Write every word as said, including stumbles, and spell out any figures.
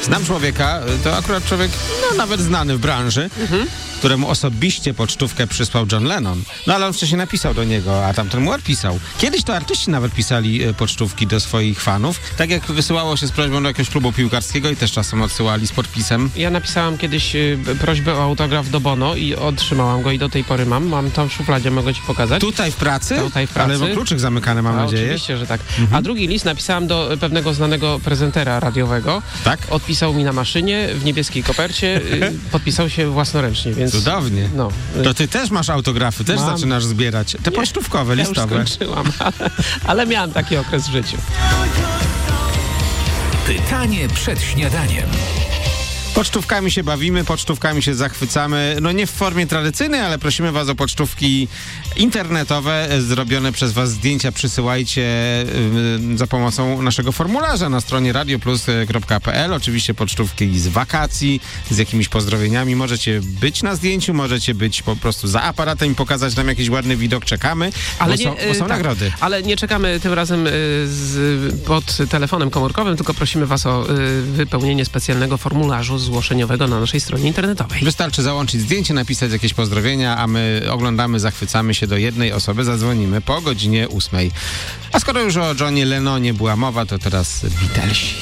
Znam człowieka, to akurat człowiek, no nawet znany w branży, mhm. któremu osobiście pocztówkę przysłał John Lennon. No ale on wcześniej napisał do niego, a tamten mu odpisał. Kiedyś to artyści nawet pisali e, pocztówki do swoich fanów, tak jak wysyłało się z prośbą do jakiegoś klubu piłkarskiego i też czasem odsyłali z podpisem. Ja napisałam kiedyś y, prośbę o autograf do Bono i otrzymałam go i do tej pory mam. Mam tam w szufladzie, mogę ci pokazać. Tutaj w pracy? Tutaj w pracy. Ale bo kluczyk zamykany, mam A, nadzieję. Oczywiście, że tak. Mhm. A drugi list napisałam do pewnego znanego prezentera radiowego. Tak? Odpisał mi na maszynie w niebieskiej kopercie. Y, podpisał się własnoręcznie, więc... Cudownie. No. To ty też masz autografy, też Mam. zaczynasz zbierać. Te Nie, pocztówkowe, listowe. Ja już skończyłam, ale, ale miałam taki okres w życiu. Pytanie przed śniadaniem. Pocztówkami się bawimy, pocztówkami się zachwycamy. No nie w formie tradycyjnej, ale prosimy was o pocztówki internetowe. Zrobione przez was zdjęcia przysyłajcie yy, za pomocą naszego formularza na stronie radioplus kropka p l. Oczywiście pocztówki z wakacji, z jakimiś pozdrowieniami. Możecie być na zdjęciu, możecie być po prostu za aparatem i pokazać nam jakiś ładny widok. Czekamy, ale bo, nie, są, bo są tak, nagrody. Ale nie czekamy tym razem y, z, pod telefonem komórkowym, tylko prosimy was o y, wypełnienie specjalnego formularzu zgłoszeniowego na naszej stronie internetowej. Wystarczy załączyć zdjęcie, napisać jakieś pozdrowienia, a my oglądamy, zachwycamy się do jednej osoby, zadzwonimy po godzinie ósmej. A skoro już o Johnie Lennonie była mowa, to teraz Beatlesi.